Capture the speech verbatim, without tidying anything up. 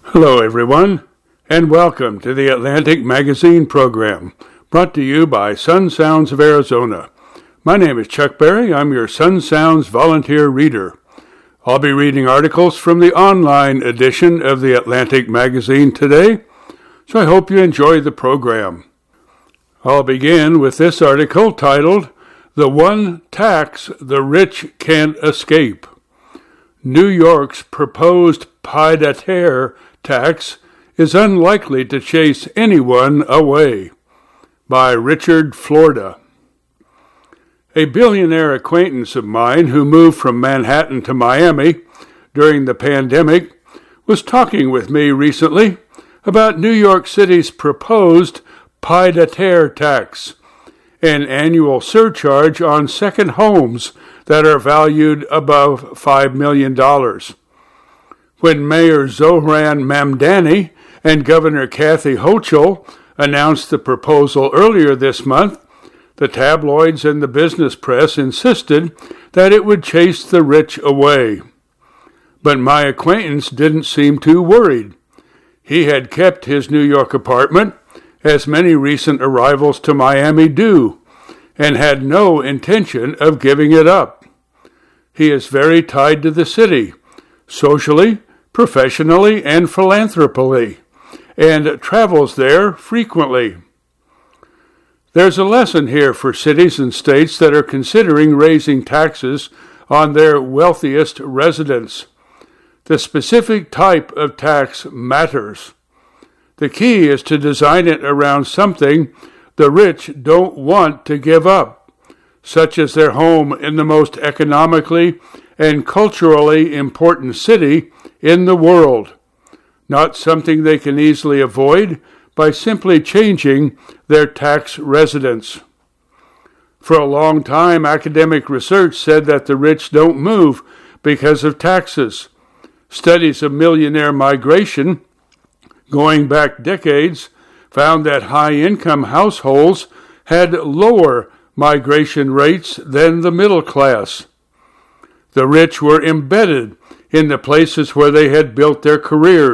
Hello, everyone, and welcome to the Atlantic Magazine program, brought to you by Sun Sounds of Arizona. My name is Chuck Berry. I'm your Sun Sounds volunteer reader. I'll be reading articles from the online edition of the Atlantic Magazine today, so I hope you enjoy the program. I'll begin with this article titled, "The One Tax the Rich Can't Escape." New York's proposed pied-à-terre tax is unlikely to chase anyone away, by Richard Florida. A billionaire acquaintance of mine who moved from Manhattan to Miami during the pandemic was talking with me recently about New York City's proposed pied-à-terre tax, an annual surcharge on second homes that are valued above five million dollars. When Mayor Zohran Mamdani and Governor Kathy Hochul announced the proposal earlier this month, the tabloids and the business press insisted that it would chase the rich away. But my acquaintance didn't seem too worried. He had kept his New York apartment, as many recent arrivals to Miami do, and had no intention of giving it up. He is very tied to the city, socially, professionally, and philanthropically, and travels there frequently. There's a lesson here for cities and states that are considering raising taxes on their wealthiest residents. The specific type of tax matters. The key is to design it around something the rich don't want to give up, such as their home in the most economically and culturally important city in the world, not something they can easily avoid by simply changing their tax residence. For a long time, academic research said that the rich don't move because of taxes. Studies of millionaire migration, going back decades, found that high-income households had lower migration rates than the middle class. The rich were embedded in the places where they had built their careers.